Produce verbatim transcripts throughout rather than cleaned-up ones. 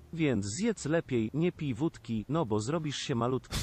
Więc zjedz lepiej, nie pij wódki, no bo zrobisz się malutki.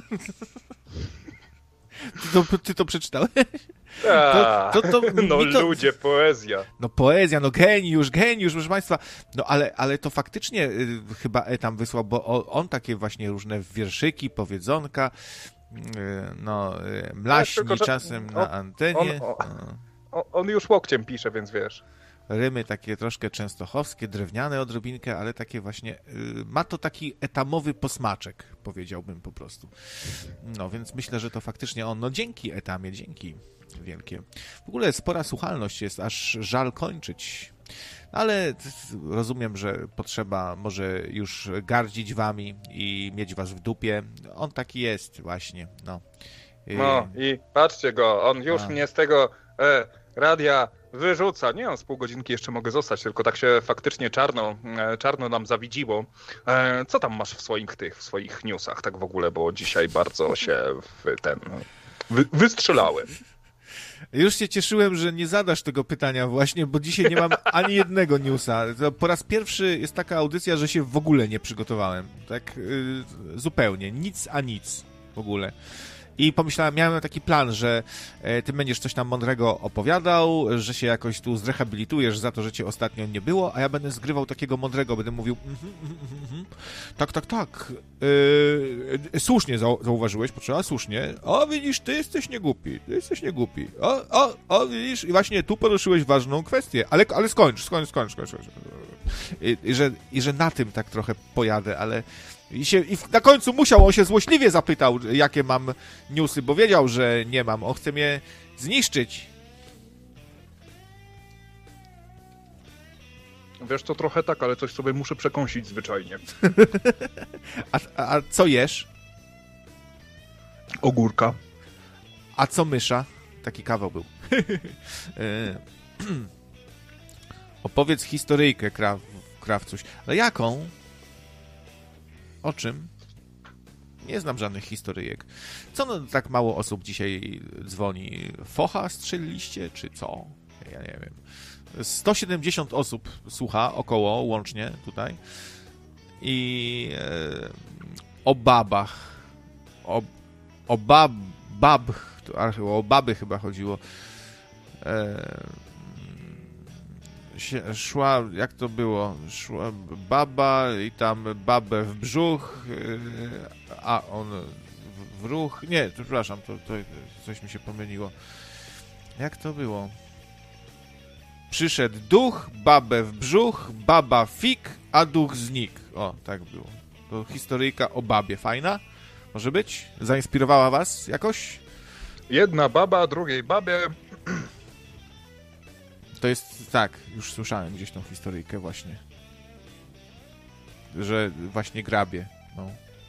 Ty to, ty to przeczytałeś? A, To, to, to, no mi to, ludzie, poezja. No poezja, no geniusz, geniusz, proszę państwa. No ale, ale to faktycznie y, chyba Etam wysłał, bo on, on takie właśnie różne wierszyki, powiedzonka, y, no y, mlaśni tylko, że czasem on- na antenie. on- no. O, on już łokciem pisze, więc wiesz. Rymy takie troszkę częstochowskie, drewniane odrobinkę, ale takie właśnie, y, ma to taki etamowy posmaczek, powiedziałbym po prostu. No, więc myślę, że to faktycznie on, no dzięki Etamie, dzięki wielkie. W ogóle spora słuchalność jest, aż żal kończyć. Ale rozumiem, że potrzeba może już gardzić wami i mieć was w dupie. On taki jest właśnie, no. Y, No i patrzcie go, on już A. mnie z tego e, radia wyrzuca. Nie, on z pół godzinki jeszcze mogę zostać, tylko tak się faktycznie czarno, e, czarno nam zawidziło. E, co tam masz w swoich tych, w swoich newsach tak w ogóle, bo dzisiaj bardzo się w ten... Wy, wystrzelałem. Już się cieszyłem, że nie zadasz tego pytania właśnie, bo dzisiaj nie mam ani jednego newsa. To po raz pierwszy jest taka audycja, że się w ogóle nie przygotowałem. Tak yy, zupełnie. Nic a nic w ogóle. I pomyślałem, miałem taki plan, że e, ty będziesz coś tam mądrego opowiadał, że się jakoś tu zrehabilitujesz za to, że cię ostatnio nie było, a ja będę zgrywał takiego mądrego, będę mówił mhm, mhm, mhm, mhm. tak, tak, tak. Yy, słusznie zau- zauważyłeś, potrzeba, słusznie. O, widzisz, ty jesteś niegłupi, ty jesteś niegłupi. O, o, o, widzisz, i właśnie tu poruszyłeś ważną kwestię, ale, ale skończ, skończ, skończ, skończ. skończ. I, i, że, I że na tym tak trochę pojadę, ale I, się, I na końcu musiał, on się złośliwie zapytał, jakie mam newsy, bo wiedział, że nie mam. On chce mnie zniszczyć. Wiesz, to trochę tak, ale coś sobie muszę przekąsić zwyczajnie. A, a, a co jesz? Ogórka. A co mysza? Taki kawał był. E, Opowiedz historyjkę, kraw, krawcuś. Ale jaką? O czym? Nie znam żadnych historyjek. Co no, tak mało osób dzisiaj dzwoni? Focha strzeliliście, czy co? Ja nie wiem. sto siedemdziesiąt osób słucha około łącznie tutaj. I e, o babach. O, o bab, bab, o baby chyba chodziło. E, się, szła, jak to było? Szła baba i tam babę w brzuch, yy, a on w, w ruch. Nie, przepraszam, to, to coś mi się pomyliło. Jak to było? Przyszedł duch, babę w brzuch, baba fik, a duch znikł. O, tak było. To historyjka o babie. Fajna? Może być? Zainspirowała was jakoś? Jedna baba, drugiej babie. To jest, tak, już słyszałem gdzieś tą historyjkę właśnie. Że właśnie grabie, no.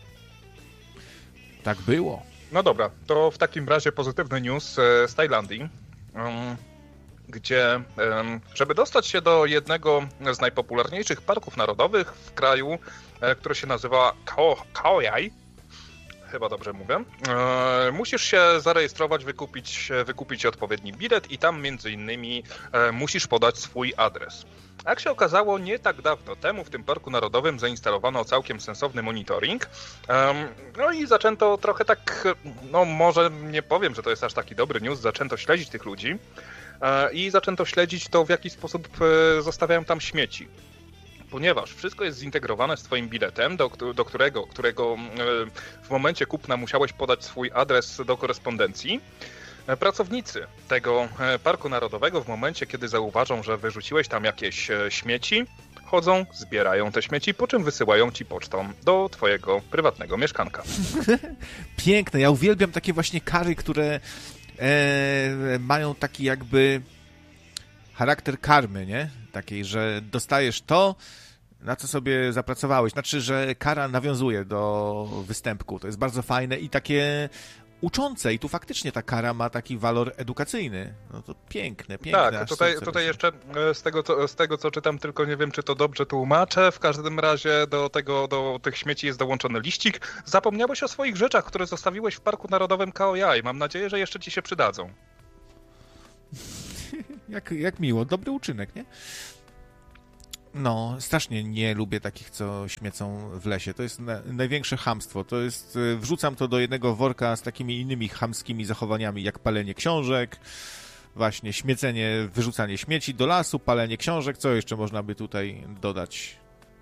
Tak było. No dobra, to w takim razie pozytywny news e, z Tajlandii, um, gdzie um, żeby dostać się do jednego z najpopularniejszych parków narodowych w kraju, e, który się nazywa Khao, Khao Yai, chyba dobrze mówię, e, musisz się zarejestrować, wykupić, wykupić odpowiedni bilet i tam między innymi e, musisz podać swój adres. Jak się okazało, nie tak dawno temu w tym Parku Narodowym zainstalowano całkiem sensowny monitoring. Um, no i zaczęto trochę tak, no może nie powiem, że to jest aż taki dobry news, zaczęto śledzić tych ludzi e, i zaczęto śledzić to, w jaki sposób e, zostawiają tam śmieci. Ponieważ wszystko jest zintegrowane z twoim biletem, do, do którego, którego e, w momencie kupna musiałeś podać swój adres do korespondencji. Pracownicy tego Parku Narodowego w momencie, kiedy zauważą, że wyrzuciłeś tam jakieś śmieci, chodzą, zbierają te śmieci, po czym wysyłają ci pocztą do twojego prywatnego mieszkanka. Piękne, ja uwielbiam takie właśnie kary, które e, mają taki jakby charakter karmy, nie? Takiej, że dostajesz to, na co sobie zapracowałeś. Znaczy, że kara nawiązuje do występku. To jest bardzo fajne i takie uczące. I tu faktycznie ta kara ma taki walor edukacyjny. No to piękne, piękne. Tak, tutaj, tutaj jeszcze z tego, co, z tego co czytam, tylko nie wiem, czy to dobrze tłumaczę, w każdym razie do tego, do tych śmieci jest dołączony liścik. Zapomniałeś o swoich rzeczach, które zostawiłeś w Parku Narodowym Khao Yai. Mam nadzieję, że jeszcze ci się przydadzą. jak, jak miło, dobry uczynek, nie? No, strasznie nie lubię takich, co śmiecą w lesie. To jest na, największe chamstwo. To jest, wrzucam to do jednego worka z takimi innymi chamskimi zachowaniami, jak palenie książek, właśnie śmiecenie, wyrzucanie śmieci do lasu, palenie książek. Co jeszcze można by tutaj dodać?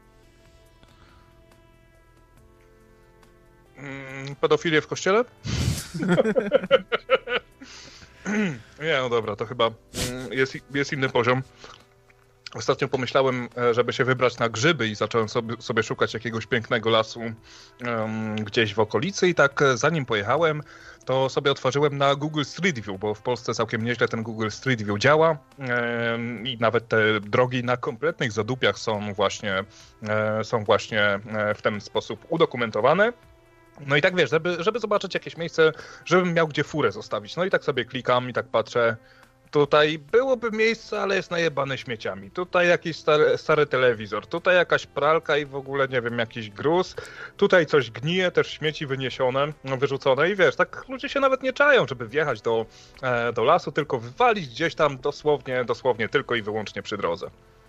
Mm, pedofilię w kościele? Nie, no dobra, to chyba jest, jest inny poziom. Ostatnio pomyślałem, żeby się wybrać na grzyby i zacząłem sobie, sobie szukać jakiegoś pięknego lasu um, gdzieś w okolicy i tak zanim pojechałem, to sobie otworzyłem na Google Street View, bo w Polsce całkiem nieźle ten Google Street View działa um, i nawet te drogi na kompletnych zadupiach są właśnie, um, są właśnie w ten sposób udokumentowane. No i tak wiesz, żeby, żeby zobaczyć jakieś miejsce, żebym miał gdzie furę zostawić. No i tak sobie klikam i tak patrzę. Tutaj byłoby miejsce, ale jest najebane śmieciami. Tutaj jakiś stary, stary telewizor, tutaj jakaś pralka i w ogóle, nie wiem, jakiś gruz. Tutaj coś gnije, też śmieci wyniesione, no, wyrzucone i wiesz, tak ludzie się nawet nie czają, żeby wjechać do, e, do lasu, tylko wywalić gdzieś tam dosłownie, dosłownie tylko i wyłącznie przy drodze.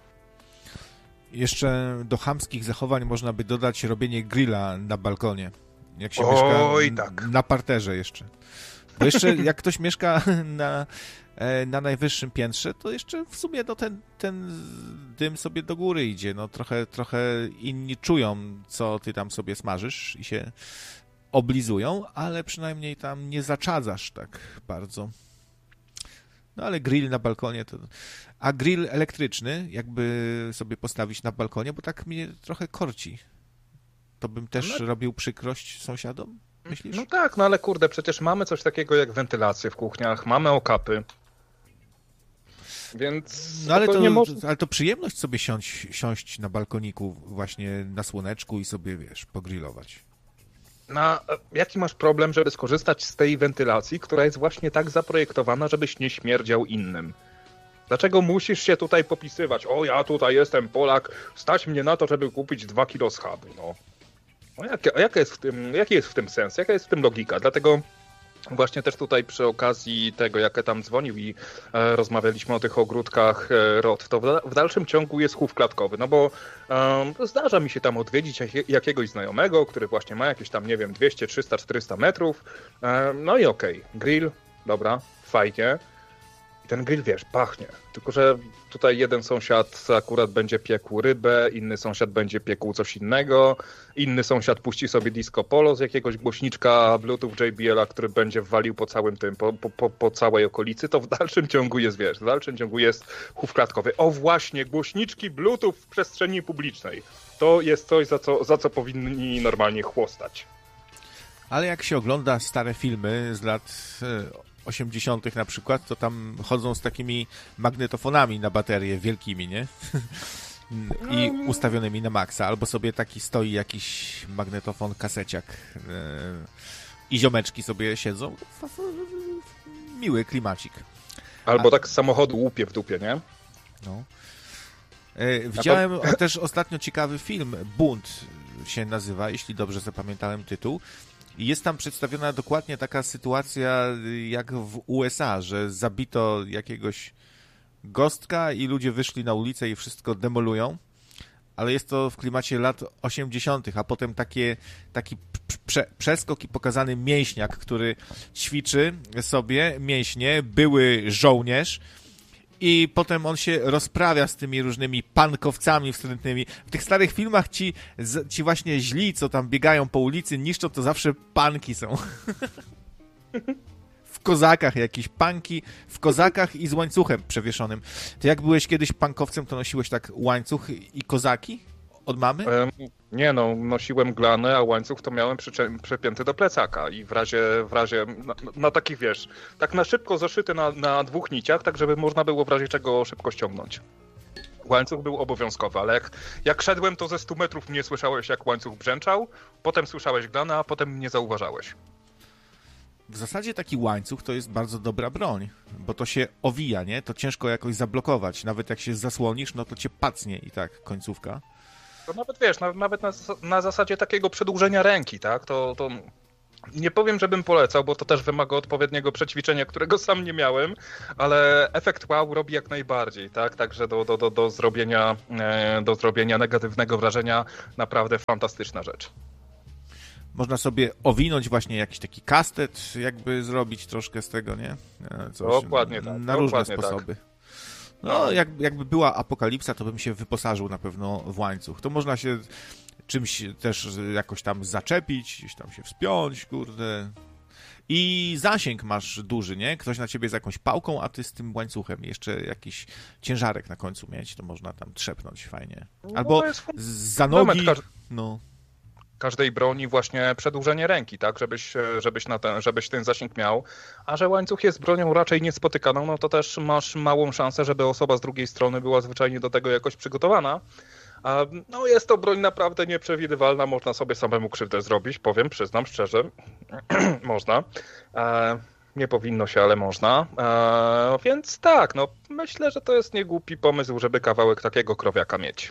Jeszcze do chamskich zachowań można by dodać robienie grilla na balkonie. Jak się Oj, mieszka tak. na parterze jeszcze. Bo jeszcze jak ktoś mieszka na, na najwyższym piętrze, to jeszcze w sumie no, ten, ten dym sobie do góry idzie. No, trochę, trochę inni czują, co ty tam sobie smażysz i się oblizują, ale przynajmniej tam nie zaczadzasz tak bardzo. No ale grill na balkonie to... A grill elektryczny, jakby sobie postawić na balkonie, bo tak mnie trochę korci. To bym też no. robił przykrość sąsiadom, myślisz? No tak, no ale kurde, przecież mamy coś takiego jak wentylację w kuchniach, mamy okapy. Więc no ale to, może... ale to przyjemność sobie siąść, siąść na balkoniku właśnie na słoneczku i sobie, wiesz, pogrillować. Na jaki masz problem, żeby skorzystać z tej wentylacji, która jest właśnie tak zaprojektowana, żebyś nie śmierdział innym? Dlaczego musisz się tutaj popisywać? O, ja tutaj jestem Polak, stać mnie na to, żeby kupić dwa kilo schaby, no. No jak, jaka jest w tym, jaki jest w tym sens? Jaka jest w tym logika? Dlatego właśnie też tutaj przy okazji tego, jak tam dzwonił i e, rozmawialiśmy o tych ogródkach e, R O T, to w, w dalszym ciągu jest chów klatkowy, no bo e, zdarza mi się tam odwiedzić jak, jakiegoś znajomego, który właśnie ma jakieś tam, nie wiem, dwieście, trzysta, czterysta metrów, e, no i okej, okay, grill, dobra, fajnie. I ten grill, wiesz, pachnie. Tylko że tutaj jeden sąsiad akurat będzie piekł rybę, inny sąsiad będzie piekł coś innego, inny sąsiad puści sobie disco polo z jakiegoś głośniczka Bluetooth J B L-a, który będzie walił po całym tym, po, po, po całej okolicy, to w dalszym ciągu jest, wiesz, w dalszym ciągu jest chów klatkowy. O właśnie, głośniczki Bluetooth w przestrzeni publicznej. To jest coś, za co, za co powinni normalnie chłostać. Ale jak się ogląda stare filmy z lat osiemdziesiątych na przykład, to tam chodzą z takimi magnetofonami na baterie wielkimi, nie? I ustawionymi na maksa. Albo sobie taki stoi jakiś magnetofon, kaseciak i ziomeczki sobie siedzą. Miły klimacik. Albo A... tak z samochodu łupie w dupie, nie? No. Widziałem też ostatnio ciekawy film, Bunt się nazywa, jeśli dobrze zapamiętałem tytuł. I jest tam przedstawiona dokładnie taka sytuacja jak w U S A, że zabito jakiegoś gostka i ludzie wyszli na ulicę i wszystko demolują, ale jest to w klimacie lat osiemdziesiątych, a potem takie, taki prze, przeskok i pokazany mięśniak, który ćwiczy sobie mięśnie, były żołnierz, i potem on się rozprawia z tymi różnymi pankowcami wstrętnymi. W tych starych filmach ci, ci właśnie źli, co tam biegają po ulicy, niszczą, to zawsze panki są. W kozakach jakieś panki, w kozakach i z łańcuchem przewieszonym. Ty jak byłeś kiedyś pankowcem, to nosiłeś tak łańcuch i kozaki od mamy? Um, nie no, nosiłem glany, a łańcuch to miałem przycze- przypięty do plecaka i w razie, w razie na, na takich, wiesz, tak na szybko zaszyty na, na dwóch niciach, tak żeby można było w razie czego szybko ściągnąć. Łańcuch był obowiązkowy, ale jak, jak szedłem, to ze stu metrów nie słyszałeś, jak łańcuch brzęczał, potem słyszałeś glana, a potem nie zauważałeś. W zasadzie taki łańcuch to jest bardzo dobra broń, bo to się owija, nie? To ciężko jakoś zablokować. Nawet jak się zasłonisz, no to cię pacnie i tak końcówka. To nawet wiesz, na, nawet na, na zasadzie takiego przedłużenia ręki, tak? To, to Nie powiem, żebym polecał, bo to też wymaga odpowiedniego przećwiczenia, którego sam nie miałem, ale efekt wow robi jak najbardziej, tak? Także do, do, do, do, zrobienia, do zrobienia negatywnego wrażenia naprawdę fantastyczna rzecz. Można sobie owinąć właśnie jakiś taki kastet, jakby zrobić troszkę z tego, nie? Coś, dokładnie tak. Na różne dokładnie sposoby. Tak. No, jak, jakby była apokalipsa, to bym się wyposażył na pewno w łańcuch. To można się czymś też jakoś tam zaczepić, gdzieś tam się wspiąć, kurde. I zasięg masz duży, nie? Ktoś na ciebie z jakąś pałką, a ty z tym łańcuchem. Jeszcze jakiś ciężarek na końcu mieć, to można tam trzepnąć fajnie. Albo no za nogi, no... każdej broni właśnie przedłużenie ręki, tak, żebyś, żebyś, na ten, żebyś ten zasięg miał, a że łańcuch jest bronią raczej niespotykaną, no to też masz małą szansę, żeby osoba z drugiej strony była zwyczajnie do tego jakoś przygotowana. A no jest to broń naprawdę nieprzewidywalna, można sobie samemu krzywdę zrobić, powiem, przyznam szczerze, można. E, nie powinno się, ale można. E, więc tak, no myślę, że to jest niegłupi pomysł, żeby kawałek takiego krowiaka mieć.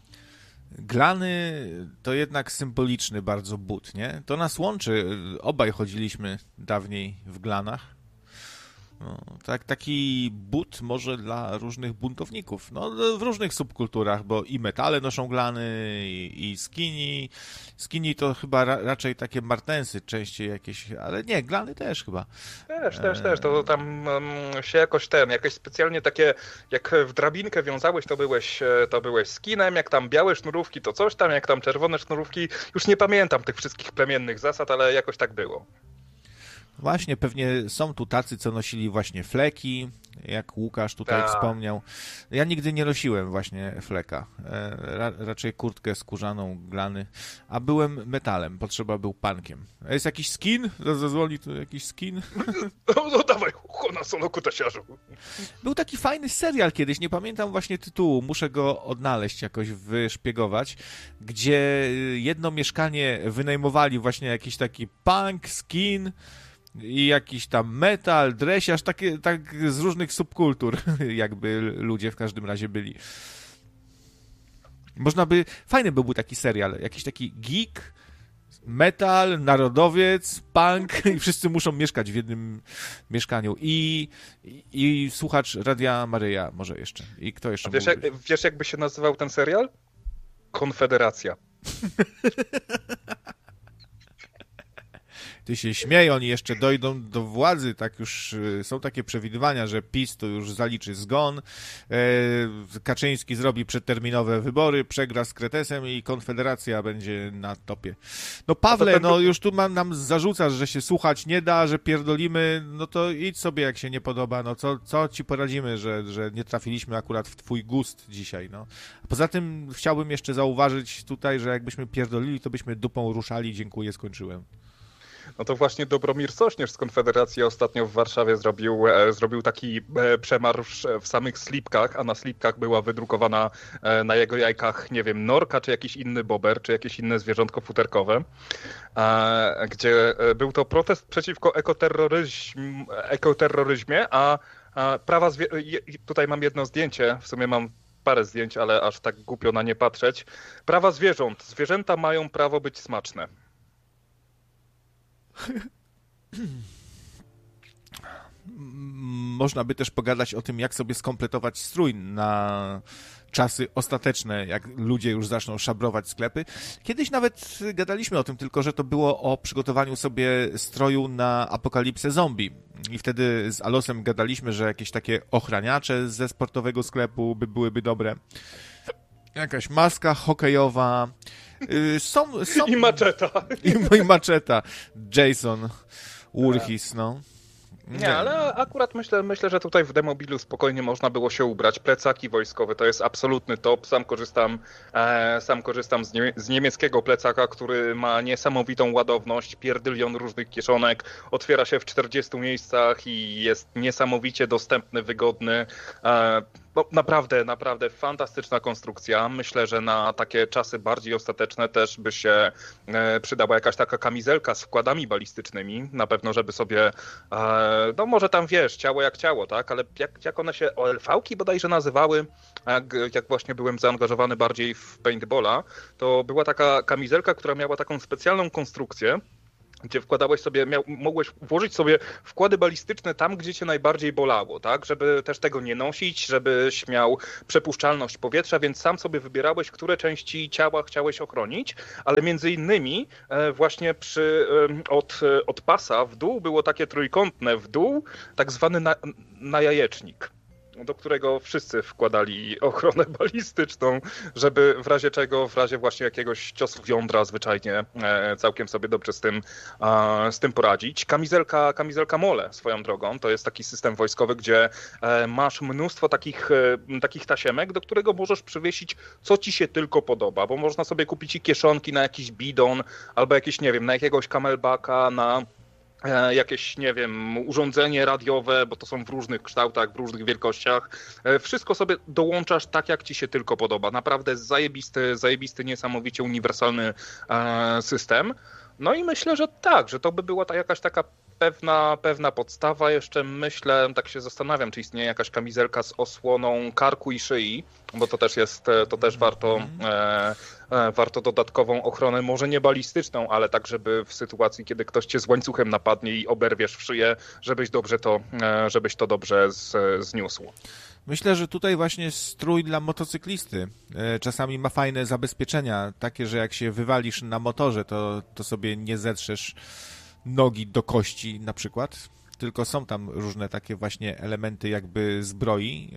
Glany to jednak symboliczny bardzo but, nie? To nas łączy. Obaj chodziliśmy dawniej w Glanach. No, tak, taki but może dla różnych buntowników. No, w różnych subkulturach, bo i metale noszą glany, i, i skinny. Skinny to chyba ra, raczej takie martensy częściej jakieś, ale nie, glany też chyba. Też, też, też. To tam um, się jakoś ten, jakieś specjalnie takie, jak w drabinkę wiązałeś, to byłeś, to byłeś skinem, jak tam białe sznurówki, to coś tam, jak tam czerwone sznurówki. Już nie pamiętam tych wszystkich plemiennych zasad, ale jakoś tak było. Właśnie, pewnie są tu tacy, co nosili właśnie fleki, jak Łukasz tutaj Ta. wspomniał. Ja nigdy nie nosiłem właśnie fleka, Ra raczej kurtkę skórzaną, glany, a byłem metalem, potrzeba był punkiem. A jest jakiś skin? Zadzwoni tu jakiś skin? No, no dawaj, ucho na solo kutasiarzu. Był taki fajny serial kiedyś, nie pamiętam właśnie tytułu, muszę go odnaleźć, jakoś wyszpiegować, gdzie jedno mieszkanie wynajmowali właśnie jakiś taki punk, skin, i jakiś tam metal, dresiarz, takie, tak z różnych subkultur jakby ludzie w każdym razie byli. Można by, fajny by był taki serial, jakiś taki geek, metal, narodowiec, punk i wszyscy muszą mieszkać w jednym mieszkaniu. I, i, i słuchacz Radia Maryja może jeszcze. I kto jeszcze? A wiesz, jak, wiesz jakby się nazywał ten serial? Konfederacja. Ty się śmiej, oni jeszcze dojdą do władzy, tak już są takie przewidywania, że PiS to już zaliczy zgon, e, Kaczyński zrobi przedterminowe wybory, przegra z Kretesem i Konfederacja będzie na topie. No Pawle, no już tu mam, nam zarzucasz, że się słuchać nie da, że pierdolimy, no to idź sobie jak się nie podoba, no co, co ci poradzimy, że, że nie trafiliśmy akurat w twój gust dzisiaj, no. A poza tym chciałbym jeszcze zauważyć tutaj, że jakbyśmy pierdolili, to byśmy dupą ruszali, dziękuję, skończyłem. No to właśnie Dobromir Sośnierz z Konfederacji ostatnio w Warszawie zrobił, e, zrobił taki e, przemarsz w samych slipkach, a na slipkach była wydrukowana e, na jego jajkach, nie wiem, norka, czy jakiś inny bober, czy jakieś inne zwierzątko futerkowe, e, gdzie e, był to protest przeciwko ekoterroryzm, ekoterroryzmie, a, a prawa zwie- tutaj mam jedno zdjęcie, w sumie mam parę zdjęć, ale aż tak głupio na nie patrzeć. Prawa zwierząt. Zwierzęta mają prawo być smaczne. Można by też pogadać o tym, jak sobie skompletować strój na czasy ostateczne, jak ludzie już zaczną szabrować sklepy. Kiedyś nawet gadaliśmy o tym, tylko że to było o przygotowaniu sobie stroju na apokalipsę zombie. I wtedy z Alosem gadaliśmy, że jakieś takie ochraniacze ze sportowego sklepu by byłyby dobre. Jakaś maska hokejowa. Są, są... I maczeta. I, i maczeta. Jason Voorhees, no. Nie, nie, ale akurat myślę, myślę, że tutaj w Demobilu spokojnie można było się ubrać. Plecaki wojskowe to jest absolutny top. Sam korzystam, e, sam korzystam z, nie, z niemieckiego plecaka, który ma niesamowitą ładowność, pierdylion różnych kieszonek, otwiera się w czterdziestu miejscach i jest niesamowicie dostępny, wygodny. E, No, naprawdę, naprawdę fantastyczna konstrukcja. Myślę, że na takie czasy bardziej ostateczne też by się e, przydała jakaś taka kamizelka z wkładami balistycznymi. Na pewno, żeby sobie, e, no może tam wiesz, ciało jak ciało, tak? Ale jak, jak one się, O L V-ki bodajże nazywały, jak, jak właśnie byłem zaangażowany bardziej w paintballa, to była taka kamizelka, która miała taką specjalną konstrukcję, gdzie wkładałeś sobie, miał, mogłeś włożyć sobie wkłady balistyczne tam, gdzie cię najbardziej bolało, tak? Żeby też tego nie nosić, żebyś miał przepuszczalność powietrza, więc sam sobie wybierałeś, które części ciała chciałeś ochronić, ale między innymi właśnie przy, od, od pasa w dół było takie trójkątne w dół, tak zwany na, najajecznik, do którego wszyscy wkładali ochronę balistyczną, żeby w razie czego, w razie właśnie jakiegoś ciosu w jądra zwyczajnie całkiem sobie dobrze z tym, z tym poradzić. Kamizelka, kamizelka Mole swoją drogą, to jest taki system wojskowy, gdzie masz mnóstwo takich, takich tasiemek, do którego możesz przywiesić co ci się tylko podoba, bo można sobie kupić i kieszonki na jakiś bidon, albo jakieś, nie wiem, na jakiegoś camelbacka, na jakieś, nie wiem, urządzenie radiowe, bo to są w różnych kształtach, w różnych wielkościach. Wszystko sobie dołączasz tak, jak ci się tylko podoba. Naprawdę zajebisty, zajebisty, niesamowicie uniwersalny system. No i myślę, że tak, że to by była ta jakaś taka pewna, pewna podstawa. Jeszcze myślę, tak się zastanawiam, czy istnieje jakaś kamizelka z osłoną karku i szyi, bo to też jest, to też warto, e, e, warto dodatkową ochronę, może nie balistyczną, ale tak, żeby w sytuacji, kiedy ktoś cię z łańcuchem napadnie i oberwiesz w szyję, żebyś dobrze to, e, żebyś to dobrze z, zniósł. Myślę, że tutaj właśnie strój dla motocyklisty czasami ma fajne zabezpieczenia, takie, że jak się wywalisz na motorze, to, to sobie nie zetrzesz nogi do kości na przykład, tylko są tam różne takie właśnie elementy jakby zbroi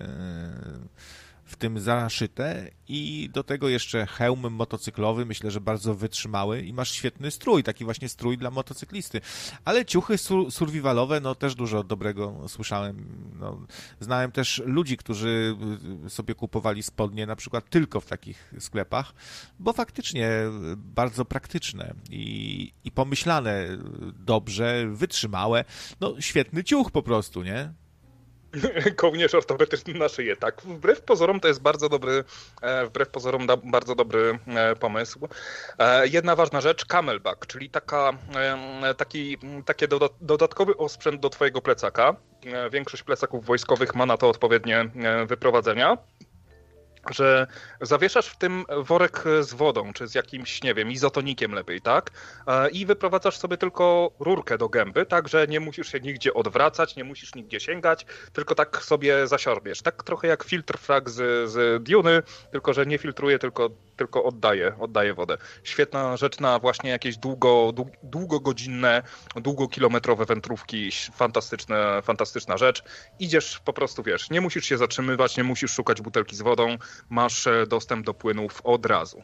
w tym zaszyte i do tego jeszcze hełm motocyklowy, myślę, że bardzo wytrzymały i masz świetny strój, taki właśnie strój dla motocyklisty. Ale ciuchy sur- survivalowe, no też dużo dobrego słyszałem. No, znałem też ludzi, którzy sobie kupowali spodnie na przykład tylko w takich sklepach, bo faktycznie bardzo praktyczne i, i pomyślane dobrze, wytrzymałe. No świetny ciuch po prostu, nie? Kołnierz ortopedyczny na szyję, tak. Wbrew pozorom to jest bardzo dobry, wbrew pozorom da, bardzo dobry pomysł. Jedna ważna rzecz, camelback, czyli taka, taki, taki dodatkowy osprzęt do twojego plecaka. Większość plecaków wojskowych ma na to odpowiednie wyprowadzenia. Że zawieszasz w tym worek z wodą, czy z jakimś, nie wiem, izotonikiem lepiej, tak? I wyprowadzasz sobie tylko rurkę do gęby, tak, że nie musisz się nigdzie odwracać, nie musisz nigdzie sięgać, tylko tak sobie zasiorbierz. Tak trochę jak filtr frag z, z Duny, tylko że nie filtruje, tylko, tylko oddaje, oddaje wodę. Świetna rzecz na właśnie jakieś długo, dług, długogodzinne, długokilometrowe wędrówki, fantastyczne, fantastyczna rzecz. Idziesz po prostu, wiesz, nie musisz się zatrzymywać, nie musisz szukać butelki z wodą, masz dostęp do płynów od razu.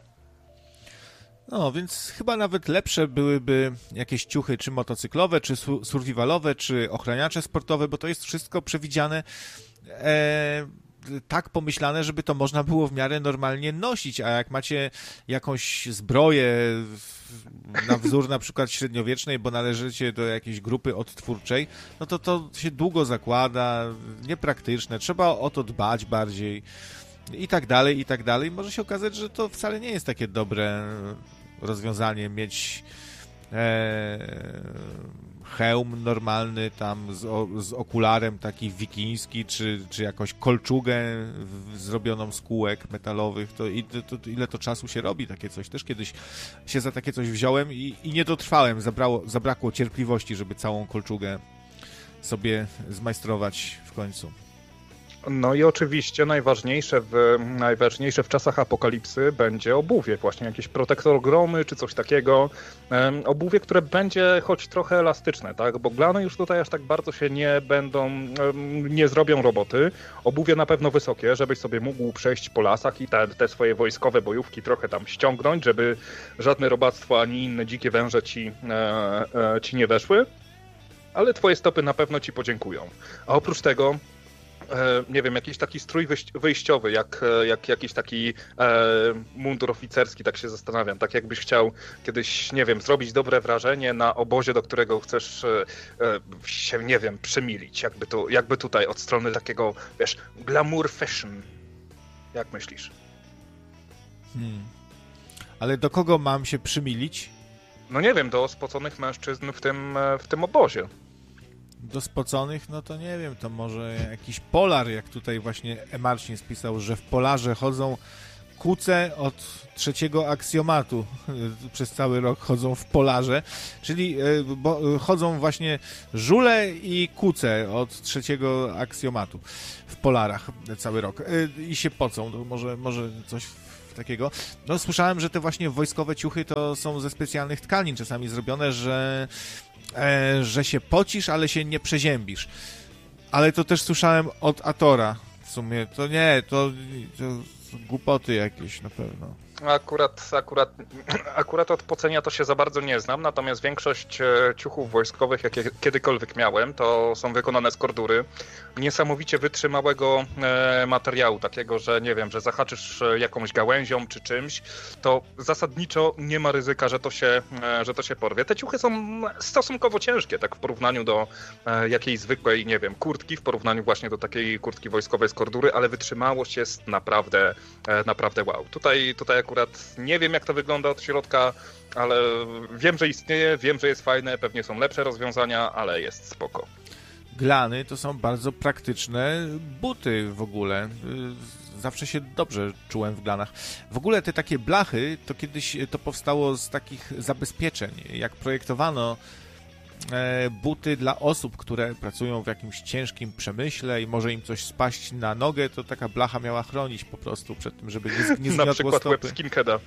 No, więc chyba nawet lepsze byłyby jakieś ciuchy, czy motocyklowe, czy su- survivalowe, czy ochraniacze sportowe, bo to jest wszystko przewidziane e, tak pomyślane, żeby to można było w miarę normalnie nosić, a jak macie jakąś zbroję na wzór na przykład średniowiecznej, bo należycie do jakiejś grupy odtwórczej, no to to się długo zakłada, niepraktyczne, trzeba o to dbać bardziej. I tak dalej, i tak dalej. Może się okazać, że to wcale nie jest takie dobre rozwiązanie mieć e, hełm normalny tam z, o, z okularem taki wikiński, czy, czy jakąś kolczugę w, zrobioną z kółek metalowych. To, i, to, to ile to czasu się robi takie coś? Też kiedyś się za takie coś wziąłem i, i nie dotrwałem. Zabrało, zabrakło cierpliwości, żeby całą kolczugę sobie zmajstrować w końcu. No i oczywiście najważniejsze w, najważniejsze w czasach apokalipsy będzie obuwie, właśnie jakieś protektor gromy czy coś takiego. Um, obuwie, które będzie choć trochę elastyczne, tak? Bo glany już tutaj aż tak bardzo się nie będą, um, nie zrobią roboty. Obuwie na pewno wysokie, żebyś sobie mógł przejść po lasach i te, te swoje wojskowe bojówki trochę tam ściągnąć, żeby żadne robactwo ani inne dzikie węże ci, e, e, ci nie weszły. Ale twoje stopy na pewno ci podziękują. A oprócz tego nie wiem, jakiś taki strój wyjściowy, jak, jak jakiś taki e, mundur oficerski, tak się zastanawiam. Tak jakbyś chciał kiedyś, nie wiem, zrobić dobre wrażenie na obozie, do którego chcesz e, się, nie wiem, przymilić. Jakby, tu, jakby tutaj od strony takiego, wiesz, glamour fashion. Jak myślisz? Hmm. Ale do kogo mam się przymilić? No nie wiem, do spoconych mężczyzn w tym, w tym obozie. Do spoconych, no to nie wiem, to może jakiś polar, jak tutaj właśnie Marcin spisał, że w polarze chodzą kuce od trzeciego aksjomatu przez cały rok chodzą w polarze, czyli bo, chodzą właśnie żule i kuce od trzeciego aksjomatu w polarach cały rok i się pocą, to może, może coś takiego. No słyszałem, że te właśnie wojskowe ciuchy to są ze specjalnych tkanin czasami zrobione, że, e, że się pocisz, ale się nie przeziębisz. Ale to też słyszałem od Atora w sumie. To nie, to, to głupoty jakieś na pewno. Akurat, akurat, akurat od pocenia to się za bardzo nie znam, natomiast większość ciuchów wojskowych, jakie kiedykolwiek miałem, to są wykonane z kordury. Niesamowicie wytrzymałego materiału, takiego, że nie wiem, że zahaczysz jakąś gałęzią czy czymś, to zasadniczo nie ma ryzyka, że to się, że to się porwie. Te ciuchy są stosunkowo ciężkie, tak w porównaniu do jakiejś zwykłej, nie wiem, kurtki, w porównaniu właśnie do takiej kurtki wojskowej z kordury, ale wytrzymałość jest naprawdę, naprawdę wow. Tutaj, tutaj akurat nie wiem, jak to wygląda od środka, ale wiem, że istnieje, wiem, że jest fajne, pewnie są lepsze rozwiązania, ale jest spoko. Glany to są bardzo praktyczne buty w ogóle. Zawsze się dobrze czułem w glanach. W ogóle te takie blachy, to kiedyś to powstało z takich zabezpieczeń. Jak projektowano buty dla osób, które pracują w jakimś ciężkim przemyśle i może im coś spaść na nogę, to taka blacha miała chronić po prostu przed tym, żeby nie, nie zgniotło Na przykład stopy. łeb skinheada.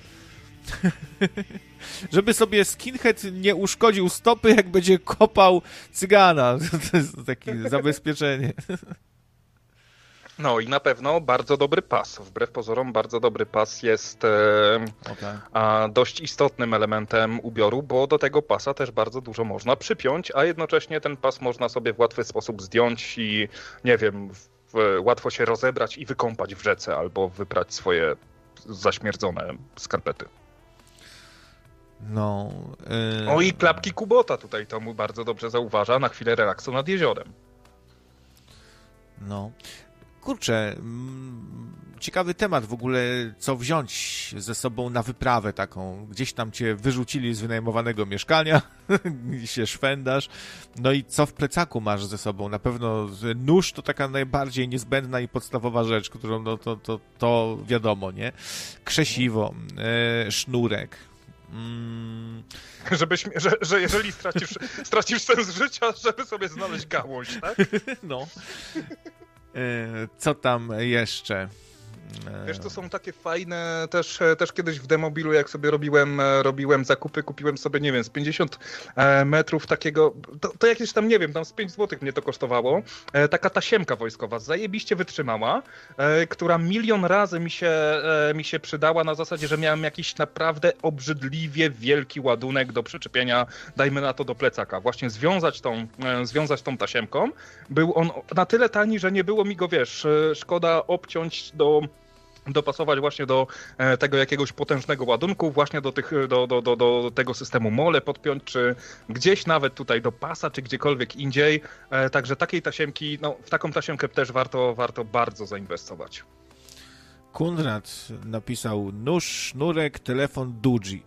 Żeby sobie skinhead nie uszkodził stopy, jak będzie kopał cygana. To jest takie zabezpieczenie. No i na pewno bardzo dobry pas. Wbrew pozorom bardzo dobry pas jest e, okay. a, dość istotnym elementem ubioru, bo do tego pasa też bardzo dużo można przypiąć, a jednocześnie ten pas można sobie w łatwy sposób zdjąć i nie wiem, w, w, łatwo się rozebrać i wykąpać w rzece albo wyprać swoje zaśmierdzone skarpety. No. Yy... O i klapki Kubota tutaj to mu bardzo dobrze zauważa na chwilę relaksu nad jeziorem. No. Kurczę, ciekawy temat w ogóle, co wziąć ze sobą na wyprawę taką. Gdzieś tam cię wyrzucili z wynajmowanego mieszkania i się szwędasz. No i co w plecaku masz ze sobą? Na pewno nóż to taka najbardziej niezbędna i podstawowa rzecz, którą no to, to, to wiadomo, nie? Krzesiwo, e, sznurek. Mm. Żebyś, że, że jeżeli stracisz, stracisz sens życia, żeby sobie znaleźć gałąź, tak? No. Co tam jeszcze? Wiesz, to są takie fajne, też, też kiedyś w Demobilu, jak sobie robiłem, robiłem zakupy, kupiłem sobie, nie wiem, z pięćdziesiąt metrów takiego, to, to jakieś tam, nie wiem, tam z pięć złotych mnie to kosztowało, taka tasiemka wojskowa, zajebiście wytrzymała, która milion razy mi się, mi się przydała na zasadzie, że miałem jakiś naprawdę obrzydliwie wielki ładunek do przyczepienia, dajmy na to do plecaka. Właśnie związać tą, związać tą tasiemką. Był on na tyle tani, że nie było mi go, wiesz, szkoda obciąć do... dopasować właśnie do tego jakiegoś potężnego ładunku, właśnie do, tych, do, do, do, do tego systemu mole podpiąć, czy gdzieś nawet tutaj do pasa, czy gdziekolwiek indziej. Także takiej tasiemki, no w taką tasiemkę też warto, warto bardzo zainwestować. Konrad napisał nóż, sznurek, telefon, Dudzi.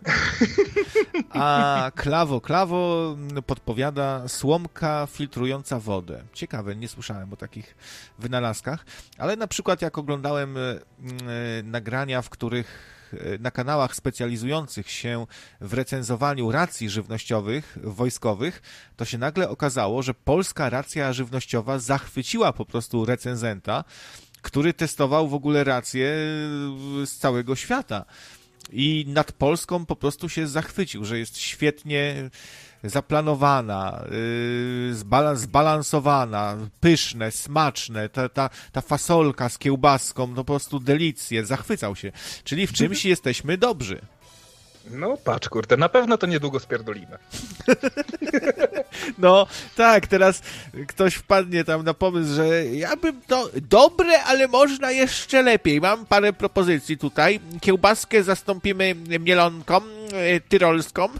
A Klawo, Klawo podpowiada słomka filtrująca wodę. Ciekawe, nie słyszałem o takich wynalazkach, ale na przykład jak oglądałem nagrania, w których na kanałach specjalizujących się w recenzowaniu racji żywnościowych wojskowych, to się nagle okazało, że polska racja żywnościowa zachwyciła po prostu recenzenta, który testował w ogóle rację z całego świata. I nad Polską po prostu się zachwycił, że jest świetnie zaplanowana, yy, zbalansowana, pyszne, smaczne, ta, ta, ta fasolka z kiełbaską, no po prostu delicje, zachwycał się. Czyli w czymś jesteśmy dobrzy. No patrz, kurde, na pewno to niedługo spierdolimy. No tak, teraz ktoś wpadnie tam na pomysł, że ja bym to dobre, ale można jeszcze lepiej. Mam parę propozycji tutaj. Kiełbaskę zastąpimy mielonką e, tyrolską.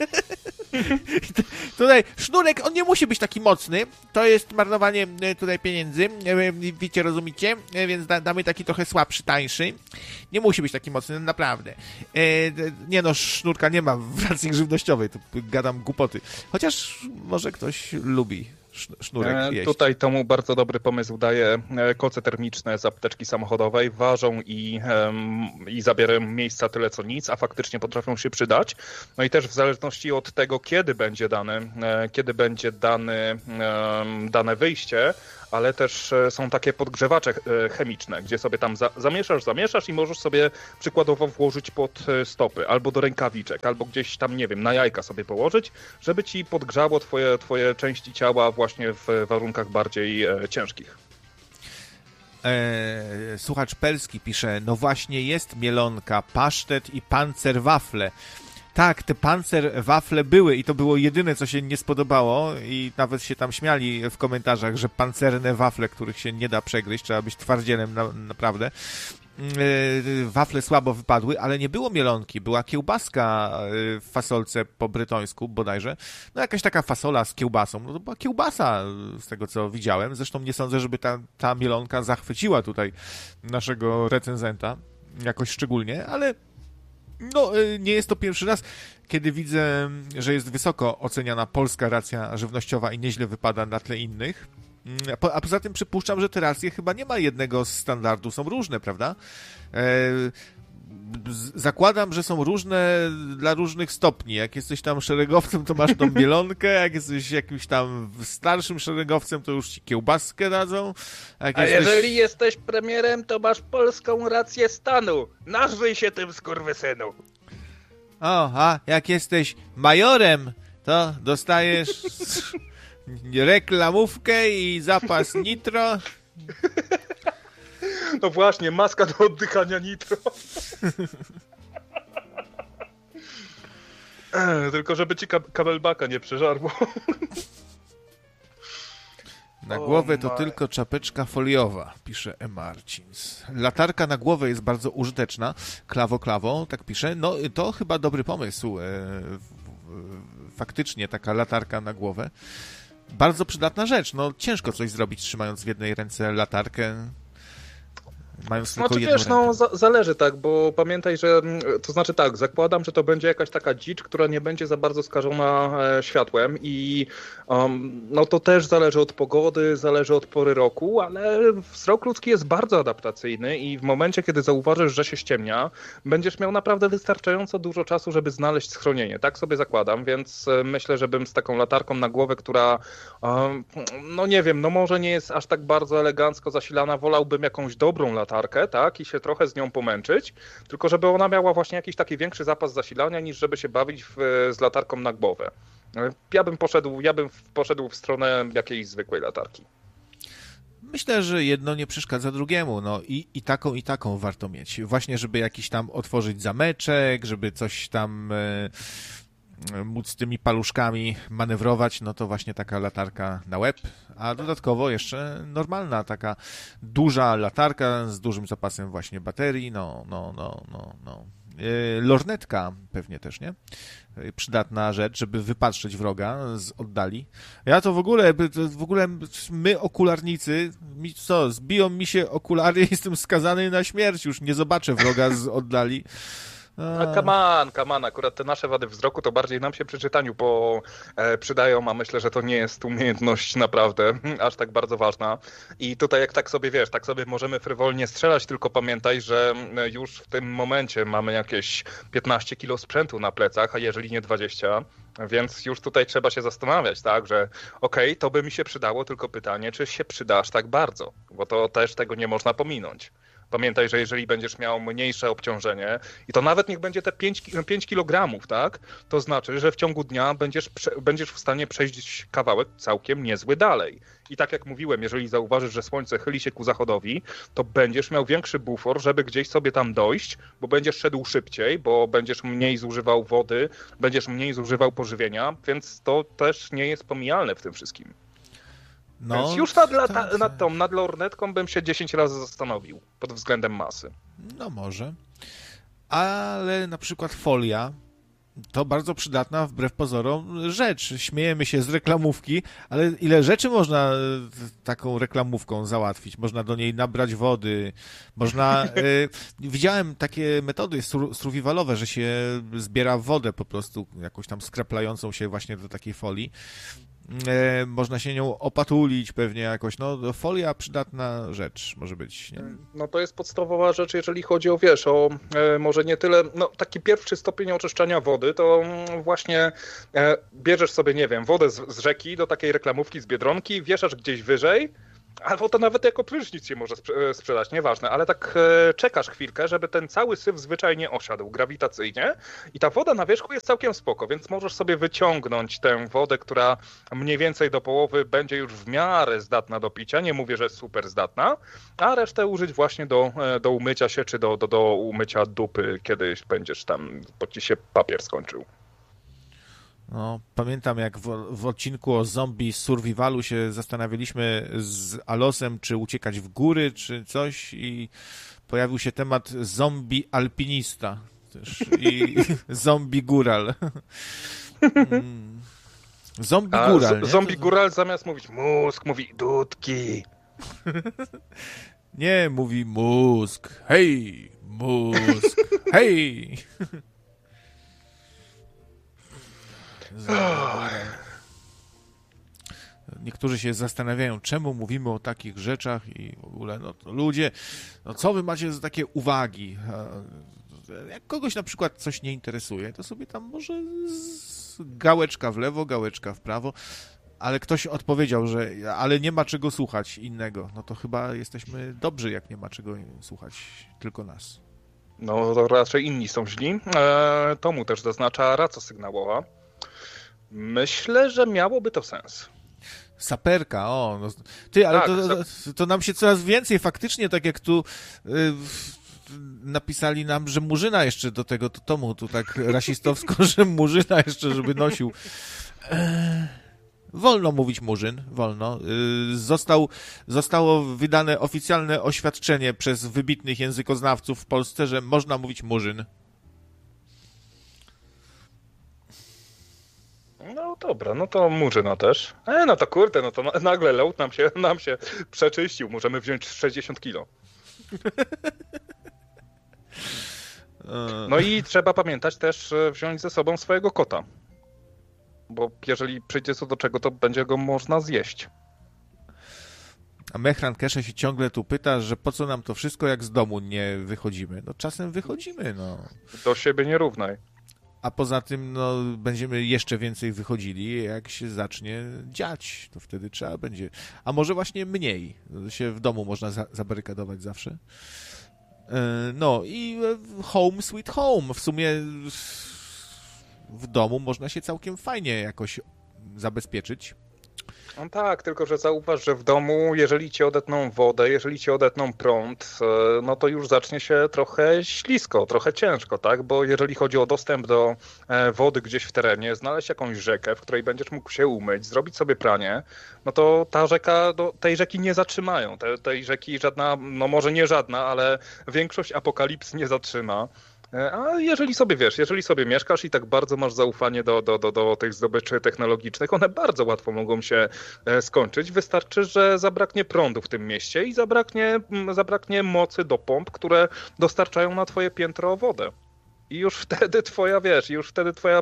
Tutaj sznurek, on nie musi być taki mocny, to jest marnowanie tutaj pieniędzy, wiecie, rozumiecie, więc da, damy taki trochę słabszy, tańszy, nie musi być taki mocny, naprawdę. E, nie no, sznurka nie ma w racji żywnościowej, to gadam głupoty, chociaż może ktoś lubi sznurek E, jeść. Tutaj temu bardzo dobry pomysł daje e, koce termiczne z apteczki samochodowej. Ważą i, em, i zabierają miejsca tyle co nic, a faktycznie potrafią się przydać. No i też w zależności od tego, kiedy będzie dane, e, kiedy będzie dany, em, dane wyjście, ale też e, są takie podgrzewacze e, chemiczne, gdzie sobie tam za, zamieszasz, zamieszasz i możesz sobie przykładowo włożyć pod e, stopy, albo do rękawiczek, albo gdzieś tam, nie wiem, na jajka sobie położyć, żeby ci podgrzało twoje, twoje części ciała właśnie w warunkach bardziej e, ciężkich. Eee, słuchacz Pelski pisze, no właśnie jest mielonka, pasztet i pancerwafle. Tak, te pancerwafle były i to było jedyne, co się nie spodobało i nawet się tam śmiali w komentarzach, że pancerne wafle, których się nie da przegryźć, trzeba być twardzielem na, naprawdę. Yy, wafle słabo wypadły, ale nie było mielonki, była kiełbaska yy, w fasolce po brytońsku bodajże, no jakaś taka fasola z kiełbasą, no to była kiełbasa z tego co widziałem, zresztą nie sądzę, żeby ta, ta mielonka zachwyciła tutaj naszego recenzenta jakoś szczególnie, ale no yy, nie jest to pierwszy raz, kiedy widzę, że jest wysoko oceniana polska racja żywnościowa i nieźle wypada na tle innych. A poza tym przypuszczam, że te racje chyba nie ma jednego standardu, są różne, prawda? E, zakładam, że są różne dla różnych stopni. Jak jesteś tam szeregowcem, to masz tą mielonkę, jak jesteś jakimś tam starszym szeregowcem, to już ci kiełbaskę dadzą. Jak A jesteś... jeżeli jesteś premierem, to masz polską rację stanu. Nażyj się tym, skurwysynu. O, a jak jesteś majorem, to dostajesz reklamówkę i zapas nitro. No właśnie, maska do oddychania nitro. Tylko żeby ci kabelbaka nie przeżarło. Na Oh głowę to my. tylko czapeczka foliowa, pisze E. Marcins. Latarka na głowę jest bardzo użyteczna. Klawo, klawo, tak pisze. No to chyba dobry pomysł. E, faktycznie taka latarka na głowę. Bardzo przydatna rzecz. No ciężko coś zrobić trzymając w jednej ręce latarkę. Mając tylko Znaczy jedną wiesz, rękę. no za, zależy tak, bo pamiętaj, że to znaczy tak, zakładam, że to będzie jakaś taka dzicz, która nie będzie za bardzo skażona e, światłem i um, no to też zależy od pogody, zależy od pory roku, ale wzrok ludzki jest bardzo adaptacyjny i w momencie, kiedy zauważysz, że się ściemnia, będziesz miał naprawdę wystarczająco dużo czasu, żeby znaleźć schronienie. Tak sobie zakładam, więc e, myślę, że bym z taką latarką na głowę, która um, no nie wiem, no może nie jest aż tak bardzo elegancko zasilana, wolałbym jakąś dobrą latarkę, latarkę, tak, i się trochę z nią pomęczyć, tylko żeby ona miała właśnie jakiś taki większy zapas zasilania, niż żeby się bawić w, z latarką na głowę. Ja bym poszedł, ja bym poszedł w stronę jakiejś zwykłej latarki. Myślę, że jedno nie przeszkadza drugiemu, no i, i taką, i taką warto mieć. Właśnie, żeby jakiś tam otworzyć zameczek, żeby coś tam e, móc tymi paluszkami manewrować, no to właśnie taka latarka na łeb, a dodatkowo jeszcze normalna, taka duża latarka z dużym zapasem właśnie baterii, no, no, no, no, no. Yy, lornetka pewnie też, nie? Yy, przydatna rzecz, żeby wypatrzeć wroga z oddali. Ja to w ogóle, to w ogóle my okularnicy, mi, co, zbiją mi się okulary, jestem skazany na śmierć, już nie zobaczę wroga z oddali. A come on, come on, akurat te nasze wady wzroku to bardziej nam się przy czytaniu po, e, przydają, a myślę, że to nie jest umiejętność naprawdę aż tak bardzo ważna. I tutaj jak tak sobie wiesz, tak sobie możemy frywolnie strzelać, tylko pamiętaj, że już w tym momencie mamy jakieś piętnaście kilo sprzętu na plecach, a jeżeli nie dwadzieścia, więc już tutaj trzeba się zastanawiać, tak, że okej, okay, to by mi się przydało, tylko pytanie, czy się przyda aż tak bardzo, bo to też tego nie można pominąć. Pamiętaj, że jeżeli będziesz miał mniejsze obciążenie i to nawet niech będzie te pięć kilogramów, tak? To znaczy, że w ciągu dnia będziesz, będziesz w stanie przejść kawałek całkiem niezły dalej. I tak jak mówiłem, jeżeli zauważysz, że słońce chyli się ku zachodowi, to będziesz miał większy bufor, żeby gdzieś sobie tam dojść, bo będziesz szedł szybciej, bo będziesz mniej zużywał wody, będziesz mniej zużywał pożywienia, więc to też nie jest pomijalne w tym wszystkim. No, więc już nad, lata, nad tą, nad lornetką bym się dziesięć razy zastanowił pod względem masy. No może. Ale na przykład folia to bardzo przydatna wbrew pozorom rzecz. Śmiejemy się z reklamówki, ale ile rzeczy można taką reklamówką załatwić? Można do niej nabrać wody, można... y, widziałem takie metody survivalowe, że się zbiera wodę po prostu, jakąś tam skraplającą się właśnie do takiej folii. E, można się nią opatulić pewnie jakoś. No, folia przydatna rzecz może być. Nie? No to jest podstawowa rzecz, jeżeli chodzi o, wiesz, o e, może nie tyle, no taki pierwszy stopień oczyszczania wody, to mm, właśnie e, bierzesz sobie, nie wiem, wodę z, z rzeki do takiej reklamówki z Biedronki, wieszasz gdzieś wyżej, albo to nawet jako prysznic się może sprze- sprzedać, nieważne, ale tak e, czekasz chwilkę, żeby ten cały syf zwyczajnie osiadł grawitacyjnie i ta woda na wierzchu jest całkiem spoko, więc możesz sobie wyciągnąć tę wodę, która mniej więcej do połowy będzie już w miarę zdatna do picia, nie mówię, że jest super zdatna, a resztę użyć właśnie do, e, do umycia się, czy do, do, do umycia dupy, kiedyś będziesz tam, bo ci się papier skończył. No, pamiętam jak w, w odcinku o zombie survivalu się zastanawialiśmy z Alosem, czy uciekać w góry, czy coś i pojawił się temat zombie alpinista też i zombie góral. Mm. Zombie A góral, z- nie? zombie To- góral zamiast mówić mózg, mówi dudki. Nie, mówi mózg. Hej, mózg. Hej. Niektórzy się zastanawiają, czemu mówimy o takich rzeczach i w ogóle, no to ludzie, no co wy macie za takie uwagi? Jak kogoś na przykład coś nie interesuje, to sobie tam może z... gałeczka w lewo, gałeczka w prawo, ale ktoś odpowiedział, że ale nie ma czego słuchać innego. No to chyba jesteśmy dobrzy, jak nie ma czego słuchać, tylko nas. No to raczej inni są źli. E, to mu też zaznacza raca sygnałowa. Myślę, że miałoby to sens. Saperka, o. No, ty, ale Tak, to, to, to nam się coraz więcej faktycznie, tak jak tu y, napisali nam, że Murzyna jeszcze do tego to tomu, tu tak rasistowsko, że Murzyna jeszcze, żeby nosił. E, wolno mówić Murzyn, wolno. Y, został, zostało wydane oficjalne oświadczenie przez wybitnych językoznawców w Polsce, że można mówić Murzyn. No dobra, no to Murzyna też. E, no to kurde, no to na, nagle load nam się, nam się przeczyścił. Możemy wziąć sześćdziesiąt kilo. No i trzeba pamiętać też e, wziąć ze sobą swojego kota. Bo jeżeli przyjdzie co do czego, to będzie go można zjeść. A Mechran Kesze się ciągle tu pyta, że po co nam to wszystko, jak z domu nie wychodzimy. No czasem wychodzimy, no. Do siebie nie równaj. A poza tym, no, będziemy jeszcze więcej wychodzili, jak się zacznie dziać, to wtedy trzeba będzie. A może właśnie mniej. Się w domu można za- zabarykadować zawsze. E, No i home sweet home. W sumie w domu można się całkiem fajnie jakoś zabezpieczyć. No tak, tylko że zauważ, że w domu, jeżeli ci odetną wodę, jeżeli ci odetną prąd, e, no to już zacznie się trochę ślisko, trochę ciężko, tak? Bo jeżeli chodzi o dostęp do e, wody gdzieś w terenie, znaleźć jakąś rzekę, w której będziesz mógł się umyć, zrobić sobie pranie, no to ta rzeka, do tej rzeki nie zatrzymają. Te, tej rzeki żadna, no może nie żadna, ale większość apokalips nie zatrzyma. A jeżeli sobie, wiesz, jeżeli sobie mieszkasz i tak bardzo masz zaufanie do, do, do, do tych zdobyczy technologicznych, one bardzo łatwo mogą się skończyć. Wystarczy, że zabraknie prądu w tym mieście i zabraknie, zabraknie mocy do pomp, które dostarczają na twoje piętro wodę. I już wtedy twoja, wiesz, już wtedy twoja,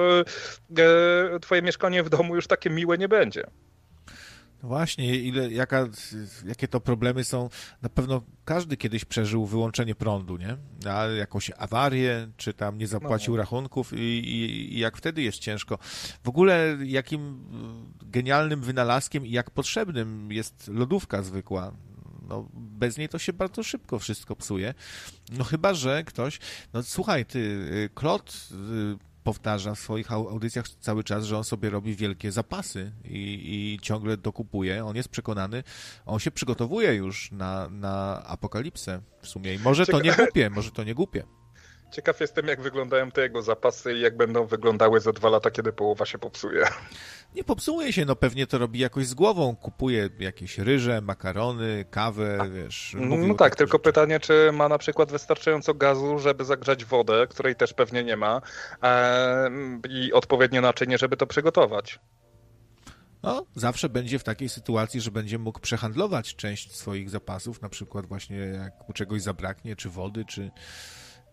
e, twoje mieszkanie w domu już takie miłe nie będzie. No właśnie, ile, jaka, jakie to problemy są. Na pewno każdy kiedyś przeżył wyłączenie prądu, nie? A jakąś awarię, czy tam nie zapłacił No. rachunków i, i, i jak wtedy jest ciężko. W ogóle jakim genialnym wynalazkiem i jak potrzebnym jest lodówka zwykła. No, bez niej to się bardzo szybko wszystko psuje. No chyba, że ktoś... No słuchaj, ty, Klot powtarza w swoich audycjach cały czas, że on sobie robi wielkie zapasy i, i ciągle dokupuje. On jest przekonany, on się przygotowuje już na, na apokalipsę w sumie. I może to nie głupie, może to nie głupie. Ciekaw jestem, jak wyglądają te jego zapasy i jak będą wyglądały za dwa lata, kiedy połowa się popsuje. Nie popsuje się, no pewnie to robi jakoś z głową. Kupuje jakieś ryże, makarony, kawę, wiesz. No tak, tylko rzeczy. Pytanie, czy ma na przykład wystarczająco gazu, żeby zagrzać wodę, której też pewnie nie ma, e, i odpowiednie naczynie, żeby to przygotować. No, zawsze będzie w takiej sytuacji, że będzie mógł przehandlować część swoich zapasów, na przykład właśnie jak mu czegoś zabraknie, czy wody, czy...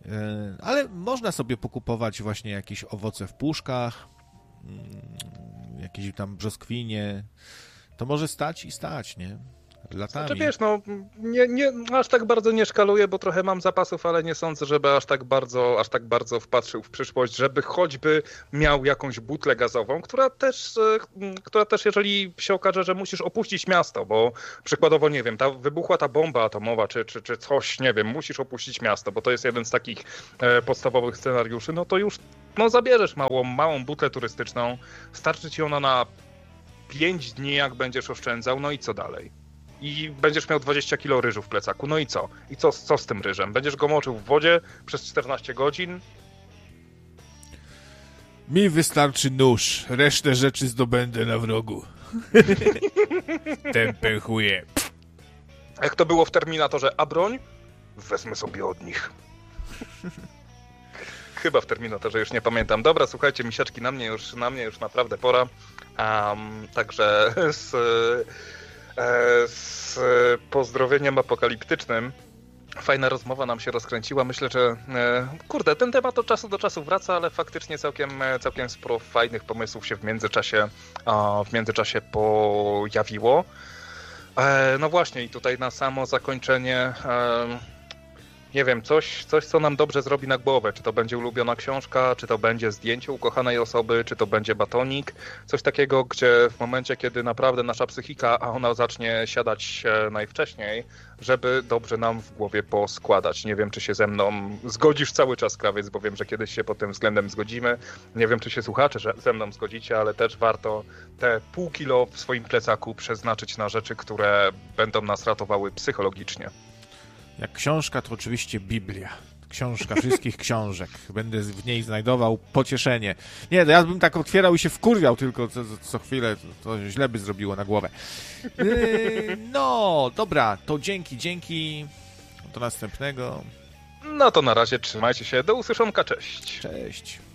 Ale można sobie pokupować właśnie jakieś owoce w puszkach, jakieś tam brzoskwinie, to może stać i stać, nie? Latami. Znaczy wiesz, no nie, nie, aż tak bardzo nie szkaluję, bo trochę mam zapasów, ale nie sądzę, żeby aż tak bardzo, aż tak bardzo wpatrzył w przyszłość, żeby choćby miał jakąś butlę gazową, która też, która też jeżeli się okaże, że musisz opuścić miasto, bo przykładowo, nie wiem, ta wybuchła ta bomba atomowa, czy, czy, czy coś, nie wiem, musisz opuścić miasto, bo to jest jeden z takich e, podstawowych scenariuszy, no to już no, zabierzesz małą, małą butlę turystyczną, starczy ci ona na pięć dni, jak będziesz oszczędzał, no i co dalej? I będziesz miał dwadzieścia kilo ryżu w plecaku. No i co? I co, co z tym ryżem? Będziesz go moczył w wodzie przez czternaście godzin? Mi wystarczy nóż. Resztę rzeczy zdobędę na wrogu. Tępe chuje. Jak to było w Terminatorze, a broń? Wezmę sobie od nich. Chyba w Terminatorze, już nie pamiętam. Dobra, słuchajcie, misiaczki, na mnie już, na mnie już naprawdę pora. Um, także z... z pozdrowieniem apokaliptycznym. Fajna rozmowa nam się rozkręciła. Myślę, że kurde, ten temat od czasu do czasu wraca, ale faktycznie całkiem, całkiem sporo fajnych pomysłów się w międzyczasie, w międzyczasie pojawiło. No właśnie, i tutaj na samo zakończenie nie wiem, coś, coś, co nam dobrze zrobi na głowę. Czy to będzie ulubiona książka, czy to będzie zdjęcie ukochanej osoby, czy to będzie batonik. Coś takiego, gdzie w momencie, kiedy naprawdę nasza psychika, a ona zacznie siadać najwcześniej, żeby dobrze nam w głowie poskładać. Nie wiem, czy się ze mną zgodzisz cały czas, krawiec, bo wiem, że kiedyś się pod tym względem zgodzimy. Nie wiem, czy się słuchacze że ze mną zgodzicie, ale też warto te pół kilo w swoim plecaku przeznaczyć na rzeczy, które będą nas ratowały psychologicznie. Jak książka, to oczywiście Biblia. Książka wszystkich książek. Będę w niej znajdował pocieszenie. Nie, to ja bym tak otwierał i się wkurwiał tylko co, co chwilę. To, to źle by zrobiło na głowę. Yy, no, dobra, to dzięki, dzięki. Do następnego. No to na razie trzymajcie się. Do usłyszonka, cześć. Cześć.